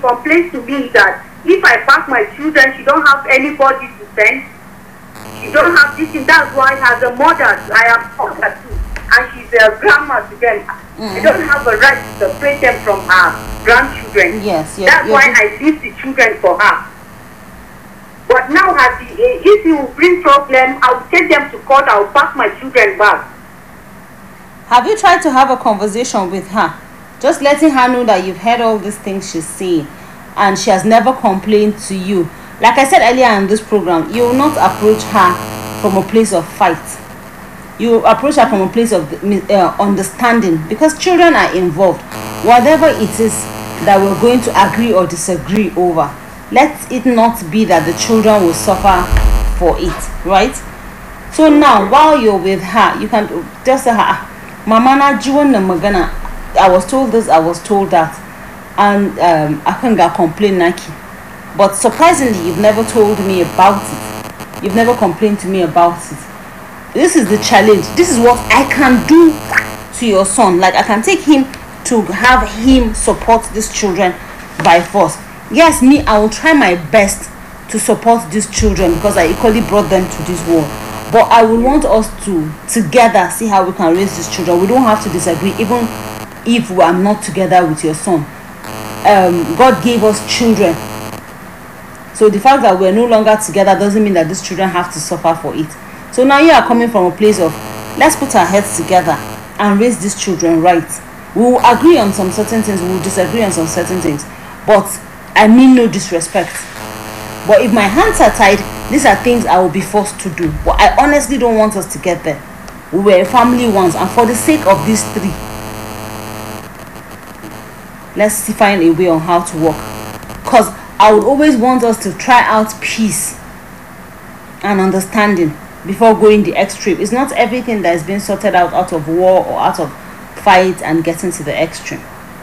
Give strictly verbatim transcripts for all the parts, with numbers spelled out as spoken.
complains to me that if I pack my children, she don't have anybody to send. She don't have this thing. That's why as a mother, I am mother too, and she's a grandma to them. Mm. I don't have a right to separate them from her grandchildren. Yes, yes. That's why I leave the children for her. But now, as the, if you bring problem, I will take them to court. I will pack my children back. Have you tried to have a conversation with her? Just letting her know that you've heard all these things she's saying and she has never complained to you. Like I said earlier in this program, you will not approach her from a place of fight. You approach her from a place of uh, understanding, because children are involved. Whatever it is that we're going to agree or disagree over, let it not be that the children will suffer for it, right? So now, while you're with her, you can just say, Mama na jiwana magana, I was told this, I was told that, and um, I can't get complain naki. But surprisingly, you've never told me about it. You've never complained to me about it. This is the challenge. This is what I can do to your son. Like, I can take him to have him support these children by force. Yes, me, I will try my best to support these children because I equally brought them to this world. But I would want us to together see how we can raise these children. We don't have to disagree, even if we are not together with your son. Um, God gave us children. So the fact that we're no longer together doesn't mean that these children have to suffer for it. So now you are coming from a place of, let's put our heads together and raise these children right. We will agree on some certain things, we will disagree on some certain things. But I mean no disrespect. But if my hands are tied, these are things I will be forced to do. But I honestly don't want us to get there. We were a family once, and for the sake of these three, let's find a way on how to work. Because I would always want us to try out peace and understanding before going the extreme. It's not everything that is being sorted out out of war or out of fight and getting to the extreme.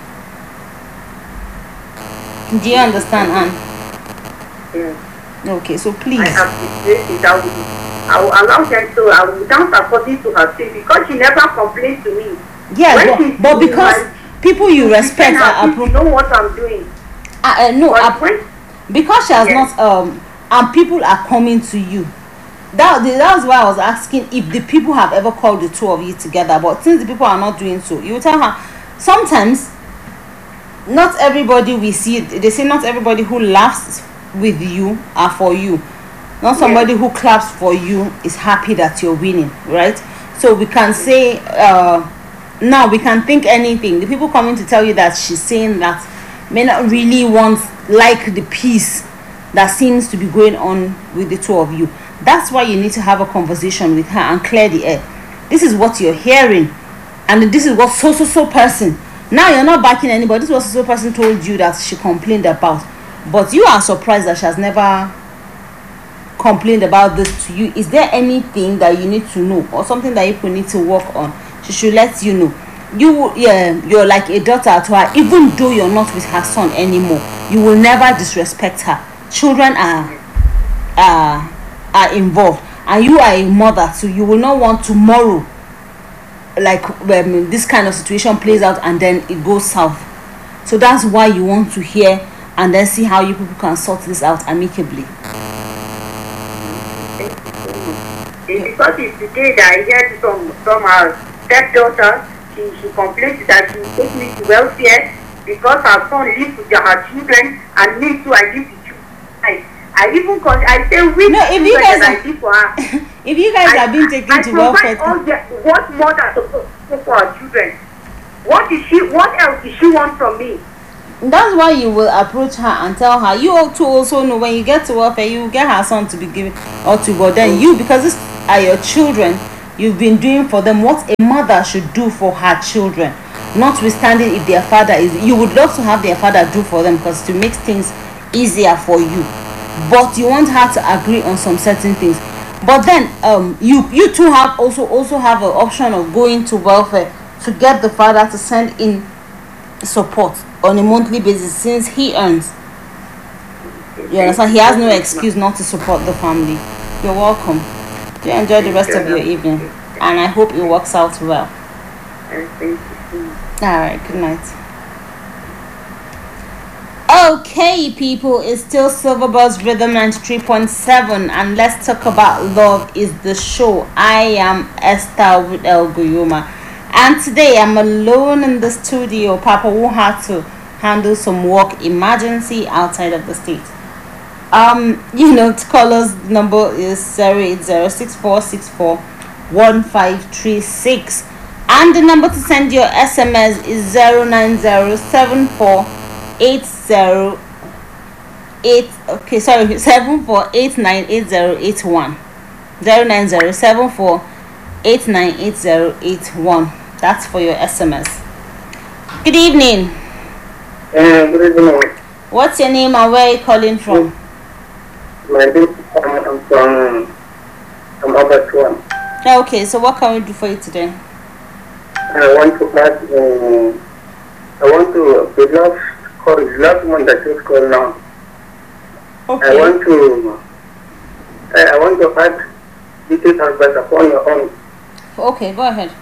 Do you understand, Anne? Yes. Okay, so please. I appreciate it. I will, I will allow them to, I will dance according to her thing, because she never complained to me. Yes, but, but because my, people you respect are appro- you know what I'm doing. Uh, uh, no, uh, when, because she has yes. not, um, and people are coming to you. That, that's why I was asking if the people have ever called the two of you together. But since the people are not doing so, you tell her, sometimes, not everybody we see, they say not everybody who laughs with you are for you. Not somebody yes. who claps for you is happy that you're winning, right? So we can say, uh, now we can think anything. The people coming to tell you that she's saying that may not really want, like the peace that seems to be going on with the two of you. That's why you need to have a conversation with her and clear the air. This is what you're hearing, and this is what so so so person. Now you're not backing anybody. This is what so so person told you that she complained about, but you are surprised that she has never complained about this to you. Is there anything that you need to know or something that you need to work on? She should let you know. You yeah, you're like a daughter to her, even though you're not with her son anymore. You will never disrespect her. Children are are are involved, and you are a mother, so you will not want tomorrow, like when this kind of situation plays out and then it goes south. So that's why you want to hear and then see how you people can sort this out amicably. Because it's the day that I heard from from her stepdaughter, she she complained that she take me to welfare because her son lives with her children and me too, I live with children. I, I even con- I say which no, if you guys are, I live for her. If you guys I, are being taken I to welfare, all the, what mother supposed to do for her children? What is she? What else does she want from me? That's why you will approach her and tell her. You ought to also know when you get to welfare, you will get her son to be given or to, but then you, because these are your children, you've been doing for them what a mother should do for her children. Notwithstanding if their father is, you would love to have their father do for them because to make things easier for you. But you want her to agree on some certain things. But then um you you two have also also have an option of going to welfare to get the father to send in support on a monthly basis since he earns. You understand? He has no excuse not to support the family. You're welcome. Do enjoy the rest of your evening, and I hope it works out well. All right, good night. Oh. Okay, people, it's still Silverbuzz Rhythm ninety-three point seven, and let's talk about love is the show. I am Esther with El Guyuma, and today I'm alone in the studio. Papa will have to handle some work emergency outside of the state. Um, you know, to call us, the number is zero eight zero six four six four one five three six, and the number to send your S M S is zero nine zero seven four eight zero eight okay sorry seven four eight nine eight zero eight one zero nine zero seven four eight nine eight zero eight one. That's for your S M S. Good evening. Uh, good evening. What's your name and where are you calling from? My name is Sam. I'm from from Abattoir. Okay, so what can we do for you today? I want to ask. Um, I want to the last call, the last one that just called now. Okay. I want to. I, I want to add detailed advice upon your own. Okay, go ahead.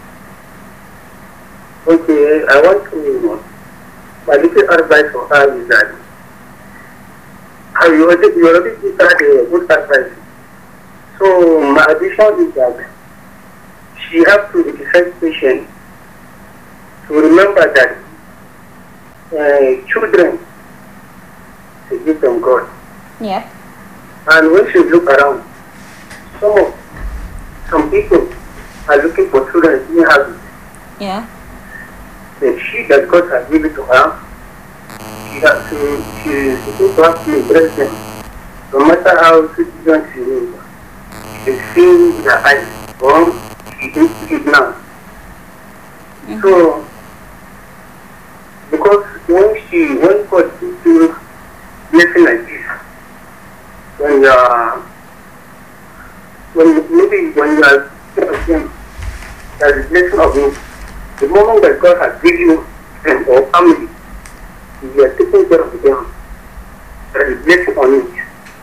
Okay, I want to. My little advice for her is that. Have you already you already given her the good advice? So my addition is that she has to exercise patience to remember that uh, children is a gift from God. Yep. And when she look around, some of some people are looking for children who have it. Yeah. The she that God has given to her, she has to she is supposed to have to embrace them. No matter how citizen she is, she is seeing with her eyes, or she is it now. Mm-hmm. So because when she when God gives you blessing like this, when you are when maybe when you are again, there is blessing of him. The moment that God has given you and or family, you are taking care of them. There is blessing on it.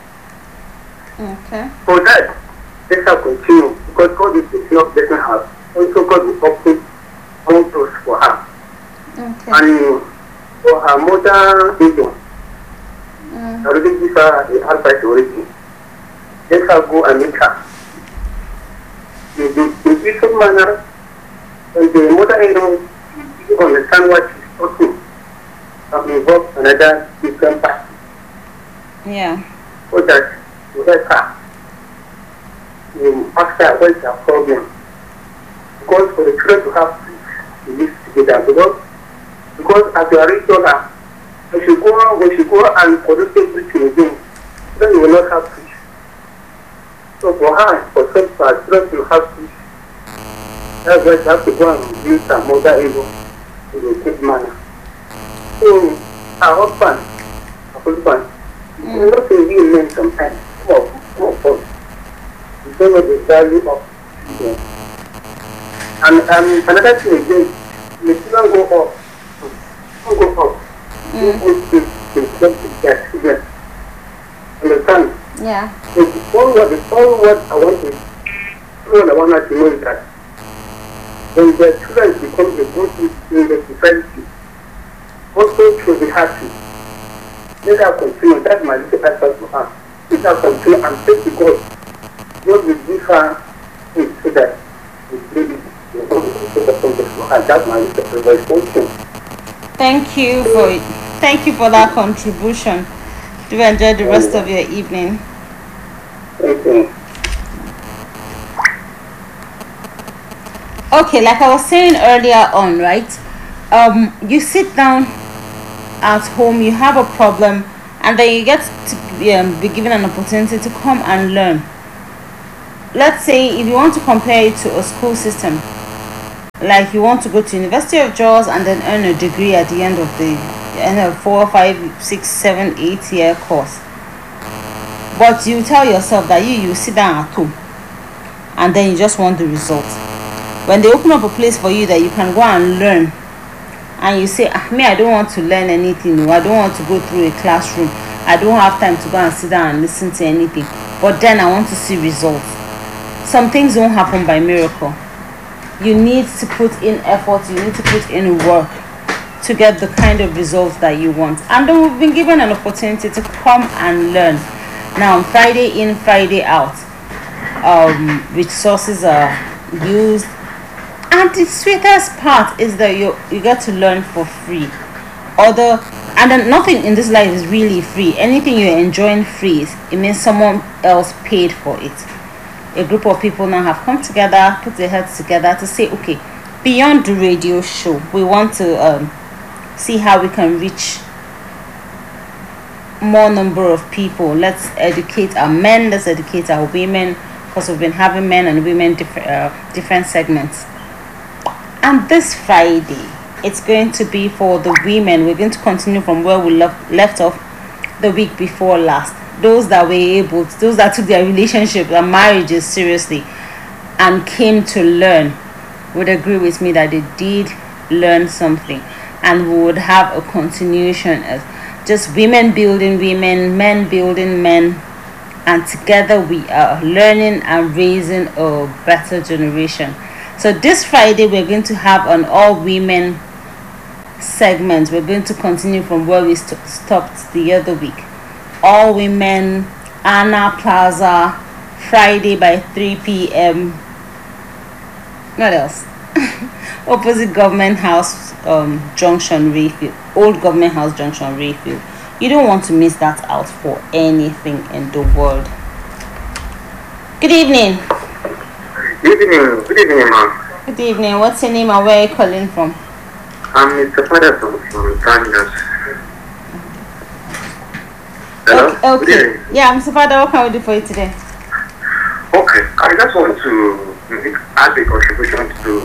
Okay. For that, let her continue because God is not blessing her. Also, God will open more doors for her. Okay. And for her mother, Angel, Mm. I already give her the advice already. Let her go and meet her. In the in peaceful manner, and the mother-in-law understand what she's talking and involve another different party Yeah. so that you help her. You ask her what is her problem. Because for the children to have peace, you live together. Because, because as you already told her, when she go, when she go and produce everything again, then you will not have peace. So for her, for some part, children will have peace. That's why you have to go and build her mother-in-law in a good manner. So, her husband, her husband, Mm. you know, say we men sometimes, come on, come on, come on. You don't know the value of children. And um, another thing again, the children go up, children go up, you Mm. go to the their children. Understand? Yeah. So the all what, the all what I want to, all I want her to know is that when their children become a good in the society, also should be happy. Let her continue. That's my little advice to her. Let her continue and pray to God. God will give her faith so that the baby will not be so dependent for her. That's my little advice. Thank you. Thank you for it. Thank you for that contribution. Do enjoy the rest of your evening. Thank you. Okay, like I was saying earlier on, right? Um, you sit down at home, you have a problem, and then you get to be, um, be given an opportunity to come and learn. Let's say if you want to compare it to a school system, like you want to go to University of Jos and then earn a degree at the end of the end of four, five, six, seven, eight year course. But you tell yourself that you you sit down at home and then you just want the results. When they open up a place for you that you can go and learn, and you say, ah, me, I don't want to learn anything new. I don't want to go through a classroom. I don't have time to go and sit down and listen to anything. But then I want to see results. Some things don't happen by miracle. You need to put in effort. You need to put in work to get the kind of results that you want. And then we've been given an opportunity to come and learn. Now, Friday in, Friday out, um, which sources are used. And the sweetest part is that you you get to learn for free. Other and then nothing in this life is really free. Anything you're enjoying free, it means someone else paid for it. A group of people now have come together, put their heads together to say, okay, beyond the radio show, we want to um, see how we can reach more number of people. Let's educate our men, let's educate our women, because we've been having men and women different uh, different segments. And this Friday, it's going to be for the women. We're going to continue from where we left left off the week before last. Those that were able to, those that took their relationships and marriages seriously and came to learn would agree with me that they did learn something, and we would have a continuation as just women building women, men building men, and together we are learning and raising a better generation. So this Friday we're going to have an all women segment. We're going to continue from where we st- stopped the other week. All women, Anna Plaza, Friday by three p.m. What else? Opposite Government House um, Junction, Rayfield. Old Government House Junction, Rayfield. You don't want to miss that out for anything in the world. Good evening. Good evening. Good evening, ma'am. Good evening. What's your name and where are you calling from? I'm Mister Father from, from Kansas. Hello? Okay. okay. Yeah, Mister Father, what can we do for you today? Okay. I just want to add a contribution to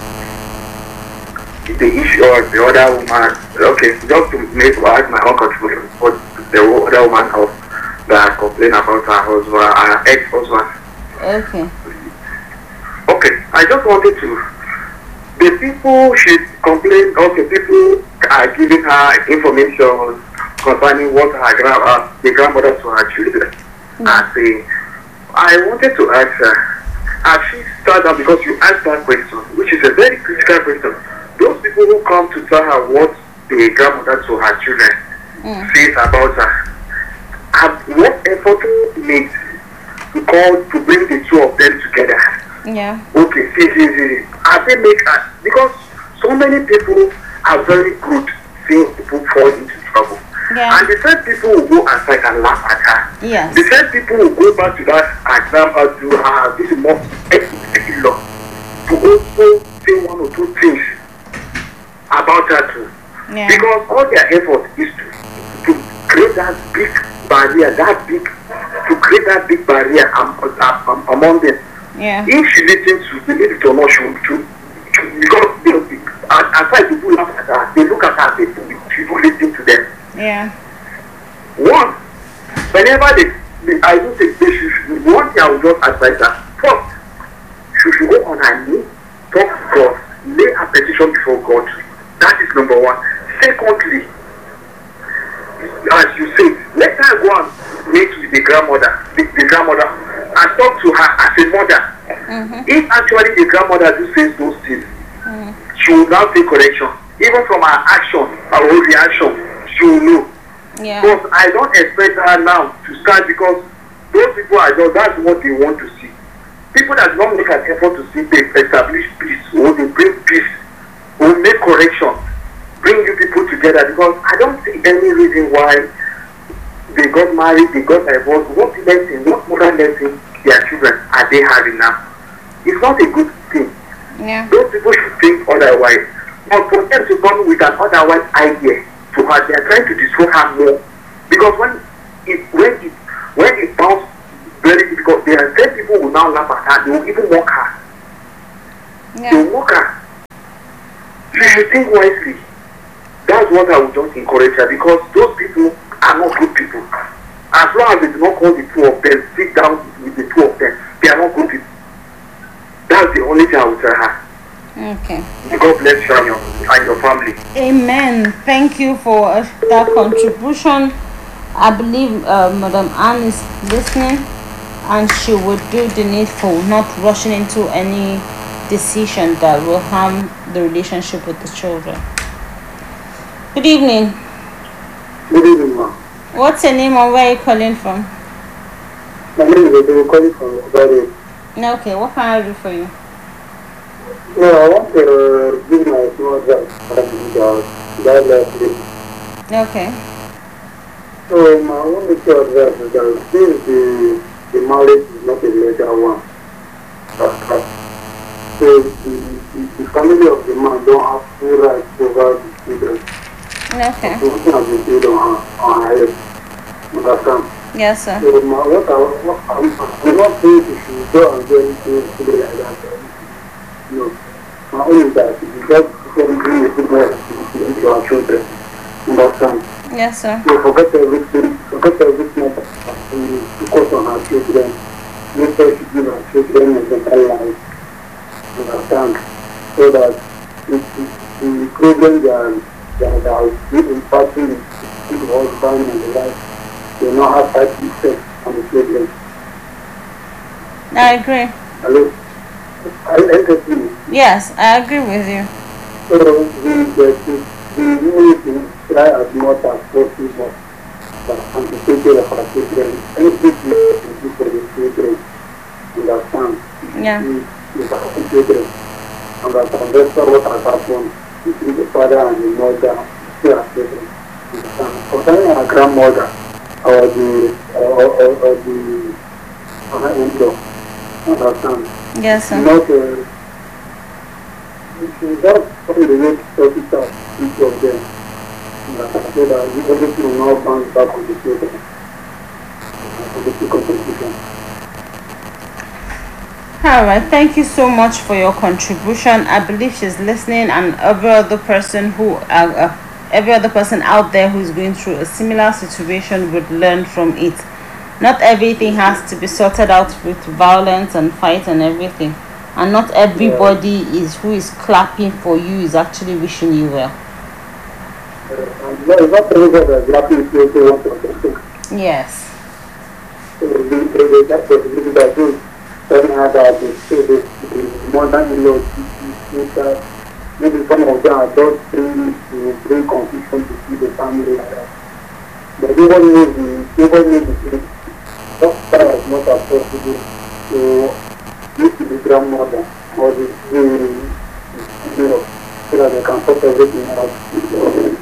the issue of the other woman. Okay, just to make add my own contribution for the other woman of that complained about her husband, her ex-husband. Okay. Okay, I just wanted to, the people she complained, okay, people are giving her information concerning what her grand, uh, the grandmother to her children mm. are saying. I wanted to ask her, has she started, because you asked that question, which is a very critical question. Those people who come to tell her what the grandmother to her children mm. says about her, have what effort made to call to bring the two of them together? Yeah. Okay, see, see, see. Have they make us, because so many people are very good seeing people fall into trouble. Yeah. And the same people will go aside and laugh at her. Yes. The same people will go back to that example to her, this is more explicit law, to also say one or two things about her too. Yeah. Because all their effort is to, to create that big barrier, that big, to create that big barrier um, um, among them. Yeah. If she listens to believe it or not, she will, she, because they, aside people laugh at her, they look at her, they, she will listen to them. Yeah. One, whenever they, they I don't think they should, one thing I will just advise her, first, she should go on her knee, talk to God, lay a petition before God. That is number one. Secondly, as you say, let her go and meet with the grandmother, the, the grandmother, and talk to her as a mother. Mm-hmm. If actually the grandmother do says those things, mm-hmm. she will now take correction. Even from her action, her own reaction, she will know. Yeah. But I don't expect her now to start, because those people are just, that's what they want to see. People that don't make an effort to see they establish peace, or they bring peace, or make correction, bring you people together, because I don't see any reason why they got married, they got divorced. What lesson, what moral lesson their children are they having now? It's not a good thing. Yeah. Those people should think otherwise. But for them to come with an otherwise idea to her, they are trying to destroy her more. Because when it when it when it bounces very difficult, there are ten people who now laugh at her, they will even mock her. Yeah. They will mock her. She should think wisely. That's what I would just encourage her, because those people are not good people. As long as they do not call the two of them, sit down with the two of them, they are not good people. That's the only thing I would tell her. Okay. God bless you and your, and your family. Amen. Thank you for uh, that contribution. I believe uh, Madam Anne is listening, and she would do the needful, not rushing into any decision that will harm the relationship with the children. Good evening. Good evening, ma'am. What's your name and where are you calling from? My name is Edo, calling from Ibadan. Okay, what can I do for you? No, I want to give my small advice for the that last day. Okay. So, my only advice is that since the, the marriage is not a legal one, so the, the, the family of the man don't have full rights over the children. Okay. So, we have the children on, on her head. Understand? Yes, sir. So, my, what I, what I'm, I'm not saying you should go and do anything silly like that. No. My only is that you just bring a good life into our children. Understand? Yes, sir. So, forget everything, forget everything and focus on our children. Make sure she give our children a better life. Understand? So that the, the, the problem that, that, that are impacting the husband and the wife will not have that effect on the children. I agree. Hello? Are you interested? Yes, I agree with you. So we we need to try as much as possible and to take care of our children. Anything we do for the children, understand? Yeah. We have the children. Understand? That's what has happened between the father and the mother, still our children. Understand? Concerning our grandmother or the or, or, or the her in-law, understand? Yes, sir. Not uh, it's just probably the way to sort it out, each of them. Understand? So that everything will not bounce back on the children. For the two contribution. All right. Thank you so much for your contribution. I believe she's listening, and every other person who, uh, uh, every other person out there who is going through a similar situation would learn from it. Not everything has to be sorted out with violence and fight and everything, and not everybody is who is clapping for you is actually wishing you well. Uh, and no, it's not everybody that's happy if you want to. Yes. So the the that possibility that you telling her that the the the mother-in-law that maybe some of them are just bring to bring confusion to see the family like that. But everybody knows the everybody knows the just try as much as possible to give to the grandmother or the the you know so that they can sort everything out.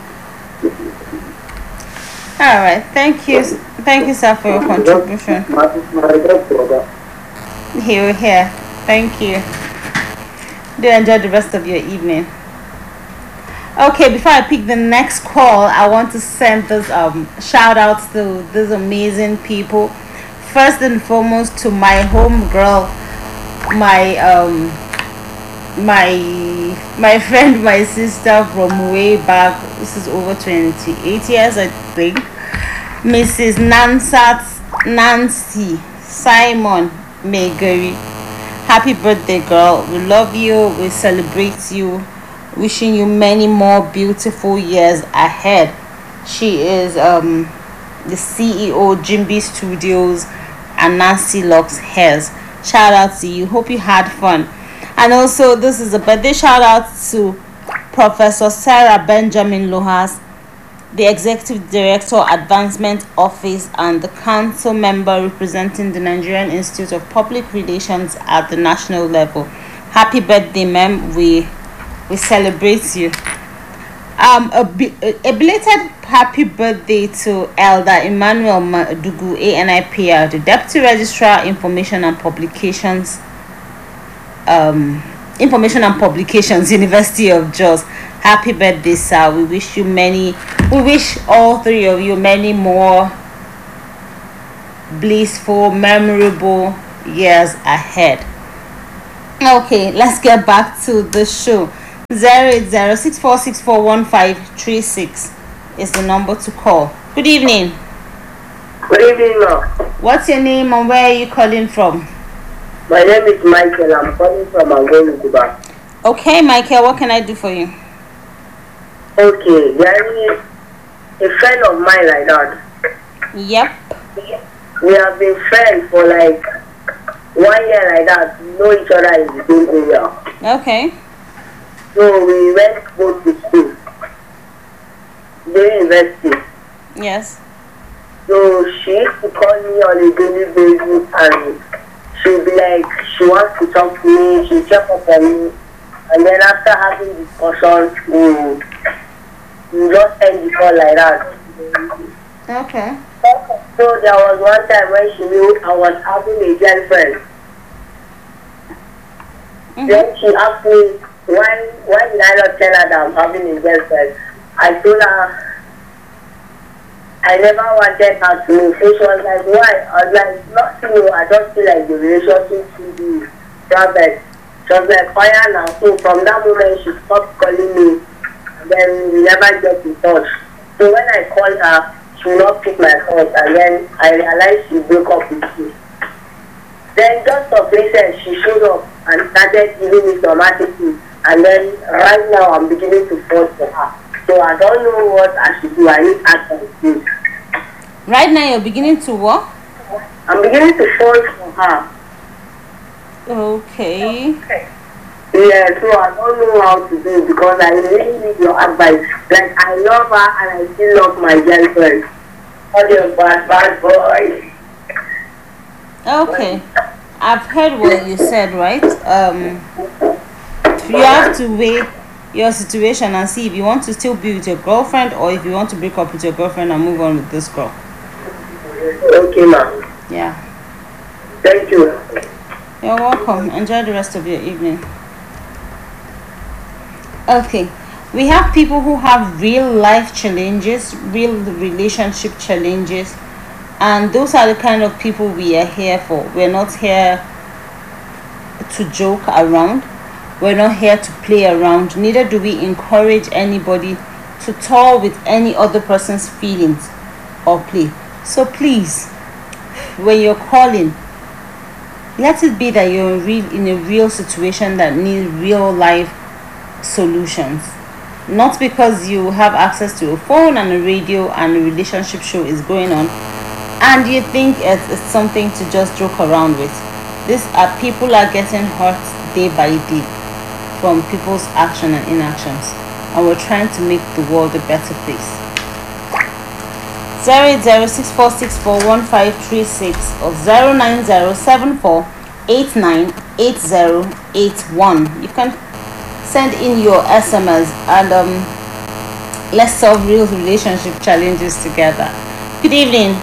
All right. Thank you. Thank you, sir, for your contribution. My my regards for that. Here, here. Thank you. Do enjoy the rest of your evening. Okay, before I pick the next call, I want to send this um shout outs to these amazing people. First and foremost, to my home girl, my um my my friend, my sister from way back. This is over twenty-eight years, I think. Missus Nansat Nancy Simon Megari. Happy birthday, girl. We love you. We celebrate you. Wishing you many more beautiful years ahead. She is um the C E O Jimby Studios and Nancy Locks Hairs. Shout out to you. Hope you had fun. And also, this is a birthday shout out to Professor Sarah Benjamin Lohas, the Executive Director, Advancement Office, and the Council member representing the Nigerian Institute of Public Relations at the national level. Happy birthday, ma'am. We we celebrate you. Um, a, a belated happy birthday to Elder Emmanuel Madugu, A N I P R, the Deputy Registrar, Information and Publications, um, Information and Publications, University of Jos. Happy birthday, sir. We wish you many, we wish all three of you many more blissful, memorable years ahead. Okay, let's get back to the show. zero eight zero six four six four one five three six is the number to call. Good evening. Good evening, ma'am. What's your name and where are you calling from? My name is Michael. I'm calling from Angola, Cuba. Okay, Michael, what can I do for you? Okay, there is a friend of mine like that. Yep. We have been friends for like one year like that. We know each other in the same area. Okay. So we went both to school. during university. Yes. So she used to call me on a daily basis and she'll be like, she wants to talk to me, she'll check up on me. And then after having discussions, we we just end the call like that. Okay. So there was one time when she knew I was having a girlfriend. Mm-hmm. Then she asked me, why, why did I not tell her that I'm having a girlfriend? I told her I never wanted her to know. So she was like, why? I was like, not to know, I just feel like the relationship should be perfect. She was like, oh yeah, now. So from that moment, she stopped calling me. Then we never get in touch. So when I called her, she would not pick my phone. And then I realized she broke up with me. Then just of recent, she showed up and started giving me some attitude. And then right now, I'm beginning to fall for her. So I don't know what I should do. I need action. Right now, you're beginning to what? I'm beginning to fall for her. Okay. Yeah, so I don't know how to do it because I really need your advice. Like, I love her and I still love my girlfriend. Oh, you bad, bad boy. Okay. I've heard what you said, right? Um, you have to weigh your situation and see if you want to still be with your girlfriend or if you want to break up with your girlfriend and move on with this girl. Okay, ma'am. Yeah. Thank you. You're welcome. Enjoy the rest of your evening. Okay. We have people who have real life challenges, real relationship challenges, and those are the kind of people we are here for. We're not here to joke around. We're not here to play around. Neither do we encourage anybody to toy with any other person's feelings or play. So please, when you're calling, let it be that you're in, real, in a real situation that needs real life solutions. Not because you have access to a phone and a radio and a relationship show is going on and you think it's, it's something to just joke around with. These are people are getting hurt day by day from people's action and inactions, and we're trying to make the world a better place. zero eight zero six four six four one five three six or zero nine zero seven four eight nine eight zero eight one. You can send in your S M S and um, let's solve real relationship challenges together. Good evening.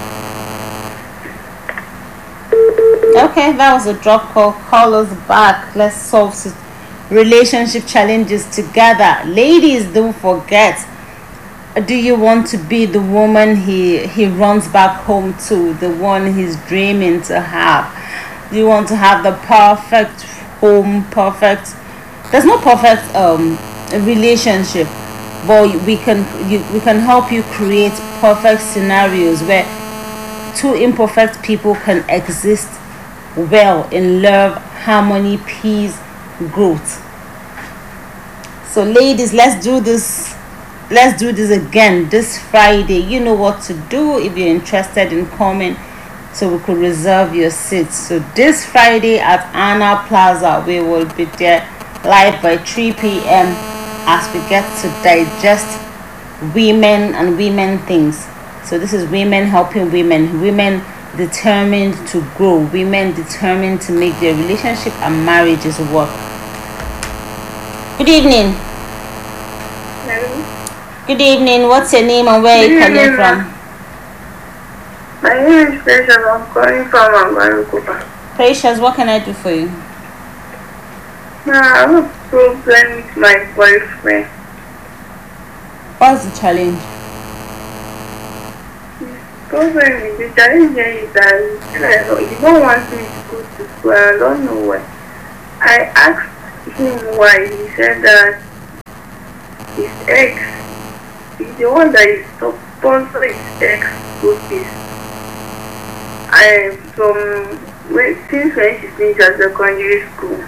Okay, that was a drop call. Call us back. Let's solve relationship challenges together. Ladies, don't forget, do you want to be the woman he he runs back home to, the one he's dreaming to have? Do you want to have the perfect home, perfect, there's no perfect um relationship, but we can you, we can help you create perfect scenarios where two imperfect people can exist well in love, harmony, peace, growth. So ladies, let's do this let's do this again this Friday. You know what to do if you're interested in coming, so we could reserve your seats. So this Friday at Anna Plaza, we will be there live by three p.m. as we get to digest women and women things. So this is women helping women, women determined to grow, women determined to make their relationship and marriages work. Good evening. Hello. Good evening. What's your name and where are you coming from? My name is Precious. I'm calling from Angwarukupa. Precious, what can I do for you? Now, I have a problem with my boyfriend. What's the challenge? The problem with the challenge is that he don't want me to go to school. I don't know why. I asked him why. He said that his ex is the one that is sponsoring his ex school fees. I from when, since when she finished at secondary school.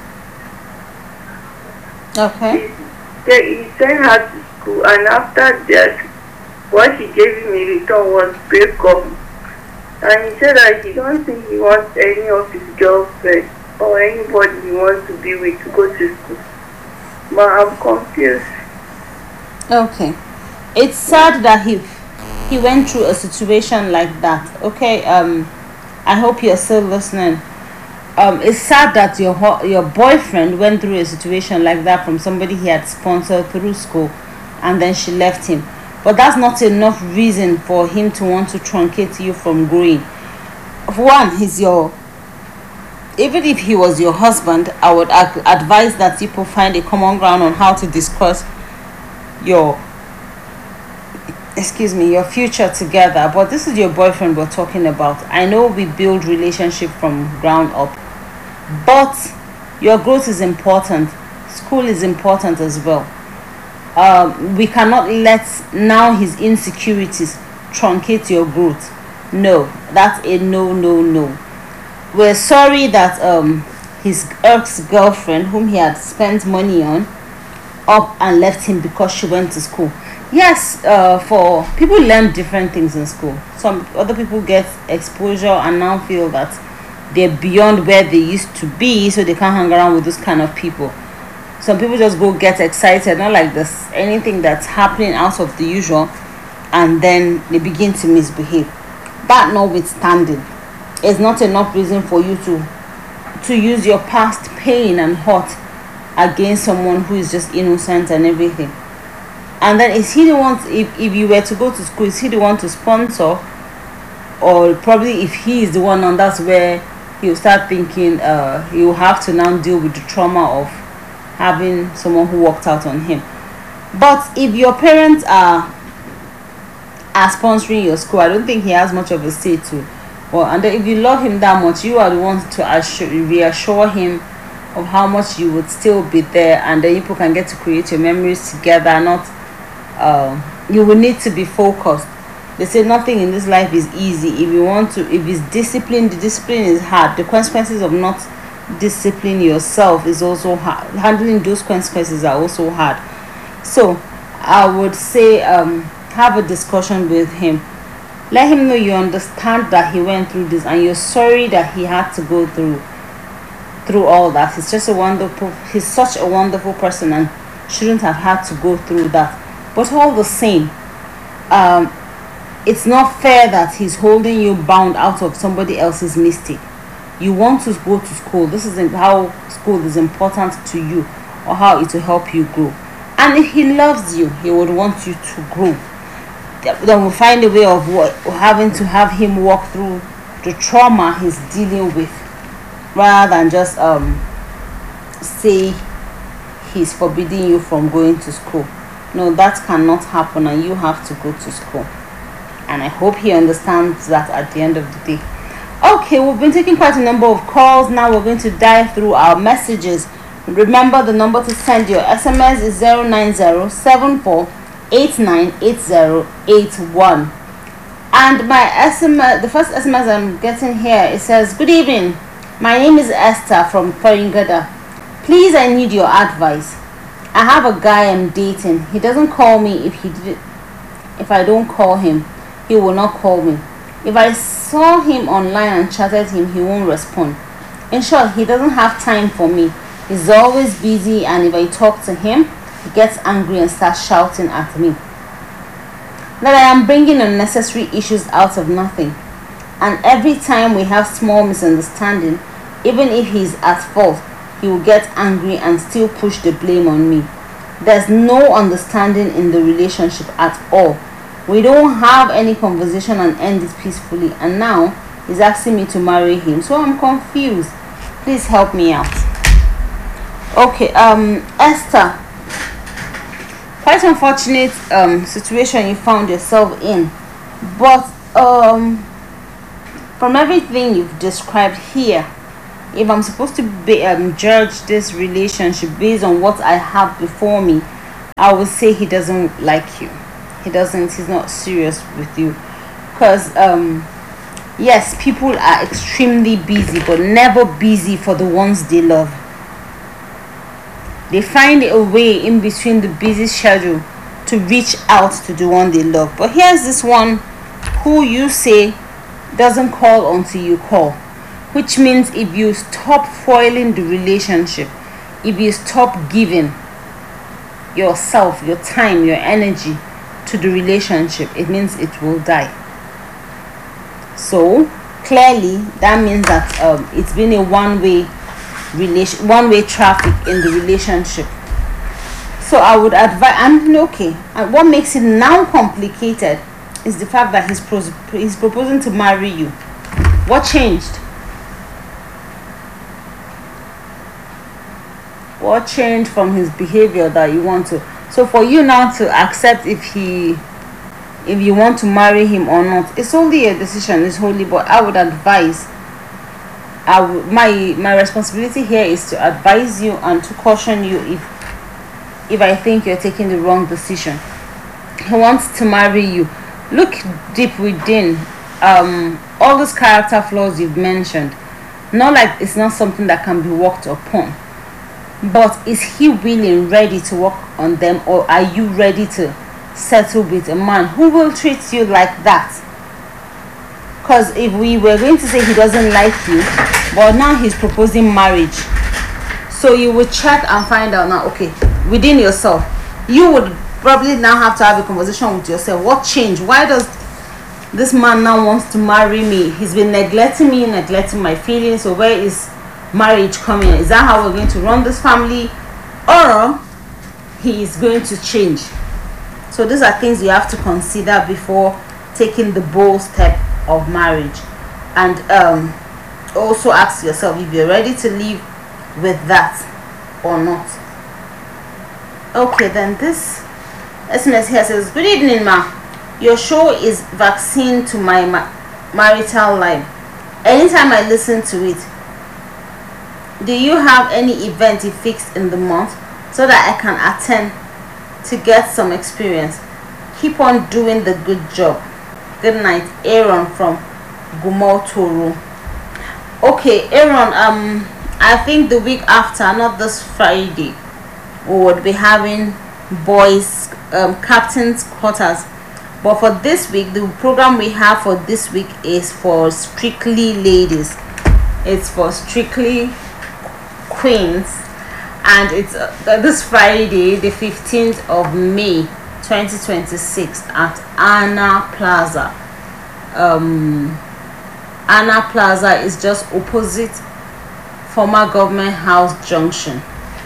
Okay. He, he sent her to school, and after that, what he gave him in return was breakup. And he said that he don't think he wants any of his girlfriend or anybody he wants to be with to go to school. But I'm confused. Okay. It's sad that he he went through a situation like that. Okay, um I hope you're still listening. Um it's sad that your ho- your boyfriend went through a situation like that from somebody he had sponsored through school, and then she left him. But that's not enough reason for him to want to truncate you from growing. For one, he's your, even if he was your husband, I would ad- advise that people find a common ground on how to discuss your, excuse me, your future together. But this is your boyfriend we're talking about. I know we build relationship from ground up, but your growth is important. School is important as well. Um, we cannot let now his insecurities truncate your growth. No, that's a no, no, no. We're sorry that um his ex-girlfriend, whom he had spent money on, up and left him because she went to school. Yes, uh, for people learn different things in school. Some other people get exposure and now feel that they're beyond where they used to be, so they can't hang around with those kind of people. Some people just go get excited, not like this anything that's happening out of the usual, and then they begin to misbehave. That notwithstanding, it's not enough reason for you to to use your past pain and hurt against someone who is just innocent and everything. And then is he the one, if, if you were to go to school, is he the one to sponsor? Or probably if he is the one, and that's where he'll start thinking uh he'll have to now deal with the trauma of having someone who walked out on him. But if your parents are are sponsoring your school, I don't think he has much of a say to. Well, and then if you love him that much, you are the ones to assure, reassure him of how much you would still be there, and then you people can get to create your memories together. Not, um, you will need to be focused. They say nothing in this life is easy. If you want to, if it's discipline, the discipline is hard. The consequences of not discipline yourself is also hard. Handling those consequences are also hard. So I would say um have a discussion with him. Let him know you understand that he went through this and you're sorry that he had to go through through all that. He's just a wonderful, he's such a wonderful person and shouldn't have had to go through that. But all the same, um it's not fair that he's holding you bound out of somebody else's mistake. You want to go to school. This is how school is important to you, or how it will help you grow. And if he loves you, he would want you to grow. Then we'll find a way of what, having to have him walk through the trauma he's dealing with, rather than just um say he's forbidding you from going to school. No, that cannot happen, and you have to go to school. And I hope he understands that at the end of the day. Okay, we've been taking quite a number of calls. Now we're going to dive through our messages. Remember, the number to send your S M S is zero nine zero seven four eight nine eight zero eight one. And my S M S, the first S M S I'm getting here, it says, "Good evening. My name is Esther from Faringada. Please, I need your advice. I have a guy I'm dating. He doesn't call me if he did if I don't call him. He will not call me. If I saw him online and chatted him, he won't respond. In short, he doesn't have time for me. He's always busy, and if I talk to him, he gets angry and starts shouting at me that I am bringing unnecessary issues out of nothing. And every time we have small misunderstanding, even if he's at fault, he will get angry and still push the blame on me. There's no understanding in the relationship at all. We don't have any conversation and end it peacefully, and now he's asking me to marry him. So I'm confused. Please help me out." Okay, um, Esther, quite unfortunate um situation you found yourself in, but um, from everything you've described here, if I'm supposed to be, um, judge this relationship based on what I have before me, I would say he doesn't like you. He doesn't, he's not serious with you. Because, um, yes, people are extremely busy, but never busy for the ones they love. They find a way in between the busy schedule to reach out to the one they love. But here's this one who you say doesn't call until you call. Which means if you stop foiling the relationship, if you stop giving yourself, your time, your energy to the relationship, it means it will die. So clearly that means that um, it's been a one-way relation, one-way traffic in the relationship. So I would advise, and okay, and what makes it now complicated is the fact that he's pros- he's proposing to marry you. What changed? What changed from his behavior that you want to? So for you now to accept if he, if you want to marry him or not, it's only a decision. It's wholly. But I would advise. I w- my my responsibility here is to advise you and to caution you if if I think you're taking the wrong decision. He wants to marry you. Look deep within. Um, all those character flaws you've mentioned. Not like it's not something that can be worked upon. But is he willing, ready to work on them, or are you ready to settle with a man who will treat you like that? Because if we were going to say he doesn't like you, but now he's proposing marriage, so you would check and find out now, okay, within yourself, you would probably now have to have a conversation with yourself. What changed? Why does this man now wants to marry me? He's been neglecting me, neglecting my feelings. So where is marriage coming? Is that how we're going to run this family, or he is going to change? So these are things you have to consider before taking the bold step of marriage. And um, also ask yourself if you're ready to live with that or not. Okay, then this S M S here says, good evening, ma. Your show is vaccine to my ma- marital life. Anytime I listen to it, do you have any event you fixed in the month so that I can attend to get some experience? Keep on doing the good job. Good night, Aaron from Gumotoro. Okay, Aaron, um I think the week after, not this Friday, we would be having boys um, captain's quarters. But for this week, the program we have for this week is for strictly ladies. It's for strictly queens, and it's uh, this Friday, the fifteenth of May twenty twenty-six at Anna Plaza. um Anna Plaza is just opposite former Government House Junction.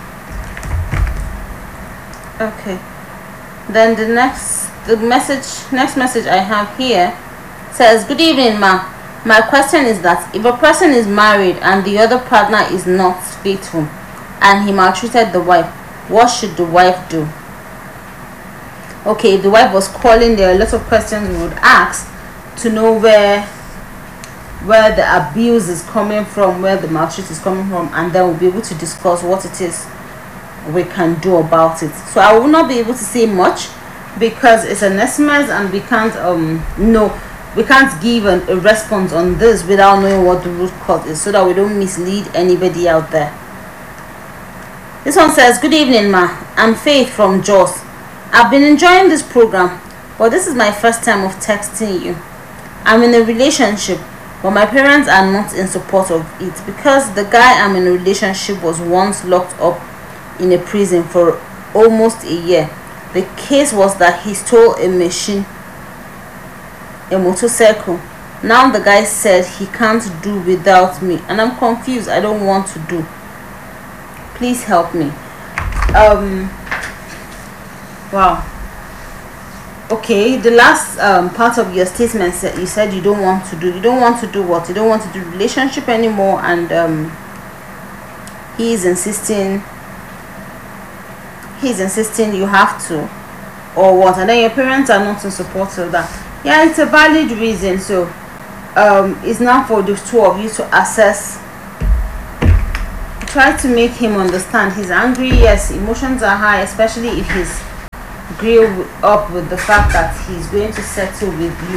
Okay, then the next the message next message I have here says, good evening, ma. My question is that if a person is married and the other partner is not faithful and he maltreated the wife, what should the wife do? Okay, if the wife was calling, there are a lot of questions we would ask to know where where the abuse is coming from, where the maltreatment is coming from, and then we'll be able to discuss what it is we can do about it. So I will not be able to say much because it's an S M S and we can't um know we can't give an, a response on this without knowing what the root cause is, so that we don't mislead anybody out there. This one says, good evening, ma. I'm Faith from Jos. I've been enjoying this program, but this is my first time of texting you. I'm in a relationship, but my parents are not in support of it because the guy I'm in a relationship was once locked up in a prison for almost a year. The case was that he stole a machine, a motorcycle. Now the guy said he can't do without me, and I'm confused. I don't want to do. Please help me. Um wow. Okay, the last um, part of your statement said you said you don't want to do you don't want to do what? You don't want to do relationship anymore, and um he is insisting he's insisting you have to, or what? And then your parents are not in support of that. Yeah, it's a valid reason. So um it's now for the two of you to assess. Try to make him understand. He's angry, yes, emotions are high, especially if he's grew up with the fact that he's going to settle with you.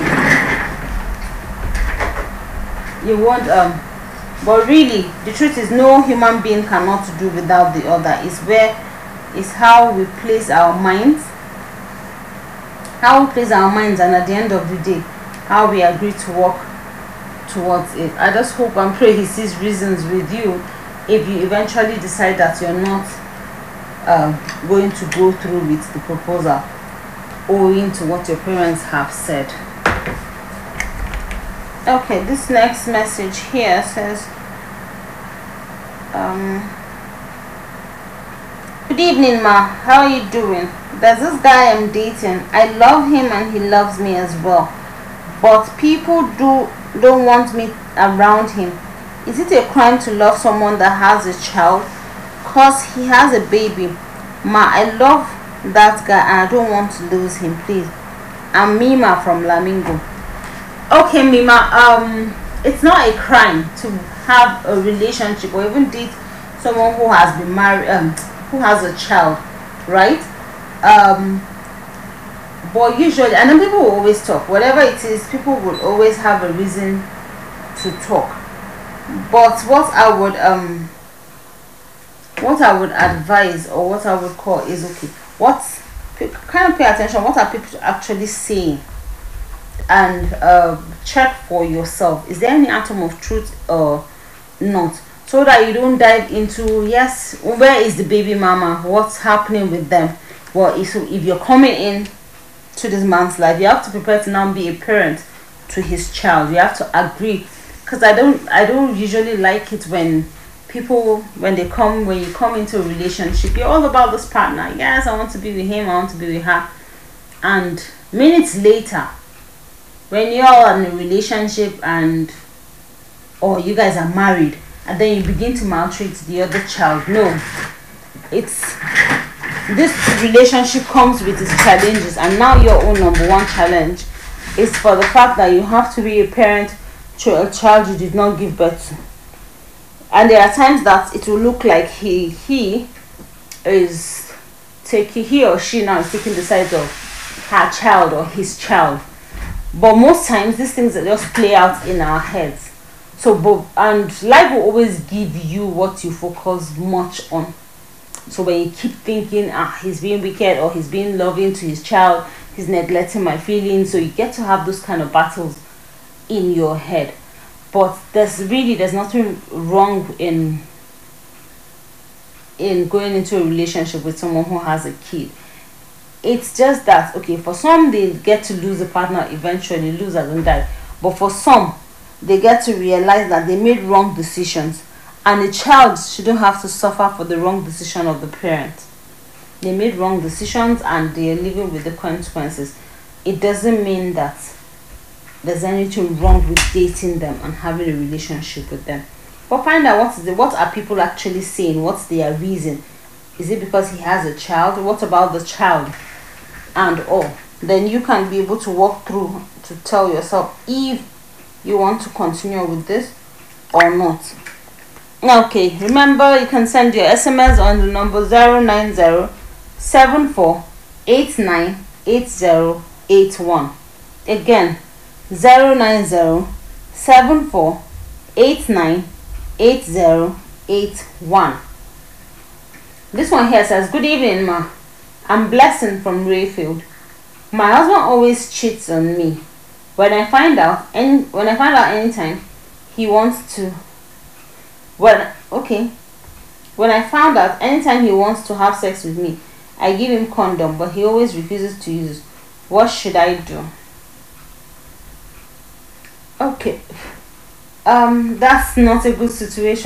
You won't um but really the truth is no human being cannot do without the other. It's where it's how we place our minds how we place our minds and at the end of the day how we agree to work towards it. I just hope and pray he sees reasons with you if you eventually decide that you're not uh, going to go through with the proposal. owing to what your parents have said. Okay, this next message here says, um, good evening, ma. How are you doing? There's this guy I'm dating. I love him and he loves me as well. But people do don't want me around him. Is it a crime to love someone that has a child? Cause he has a baby. Ma, I love that guy and I don't want to lose him, please. I'm Mima from Lamingo. Okay, Mima, um, it's not a crime to have a relationship or even date someone who has been married, um, who has a child, right? Um, but usually, and then people will always talk. Whatever it is, people will always have a reason to talk. But what I would um, what I would advise or what I would call is okay. What kind of pay attention? What are people actually saying? And uh, check for yourself, is there any atom of truth or not, so that you don't dive into, yes, where is the baby mama, what's happening with them. Well, if, if you're coming in to this man's life, you have to prepare to now be a parent to his child. You have to agree, because I don't I don't usually like it when people, when they come when you come into a relationship, you're all about this partner. Yes, I want to be with him, I want to be with her, and minutes later, when you're in a relationship and or you guys are married and then you begin to maltreat the other child, no, it's this relationship comes with its challenges, and now your own number one challenge is for the fact that you have to be a parent to a child you did not give birth to. And there are times that it will look like he he is taking he or she now is taking the side of her child or his child. But most times these things just play out in our heads. So, but and life will always give you what you focus much on. So when you keep thinking, ah, he's being wicked or he's being loving to his child, he's neglecting my feelings. So you get to have those kind of battles in your head. But there's really there's nothing wrong in in going into a relationship with someone who has a kid. It's just that, okay, for some they get to lose a partner eventually, lose as in die. But for some, they get to realize that they made wrong decisions, and the child shouldn't have to suffer for the wrong decision of the parent. They made wrong decisions and they are living with the consequences. It doesn't mean that there's anything wrong with dating them and having a relationship with them. But find out what is the, what are people actually saying, what's their reason. Is it because he has a child? What about the child? And all. Then you can be able to walk through to tell yourself if you want to continue with this or not. Okay, remember you can send your S M S on the number zero nine zero seven four eight nine eight zero eight one. Again, zero nine zero seven four eight nine eight zero eight one. This one here says, good evening, ma. I'm Blessing from Rayfield. My husband always cheats on me. When I find out, any when I find out anytime he wants to, when okay, when I found out anytime he wants to have sex with me, I give him condom, but he always refuses to use. What should I do? Okay, um, that's not a good situation.